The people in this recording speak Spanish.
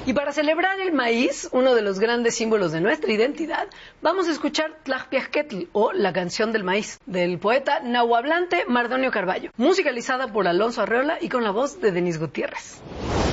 Y para celebrar el maíz, uno de los grandes símbolos de nuestra identidad, vamos a escuchar Tlajpiasquetl, o La canción del maíz, del poeta nahuablante Mardonio Carballo, musicalizada por Alonso Arreola y con la voz de Denise Gutiérrez.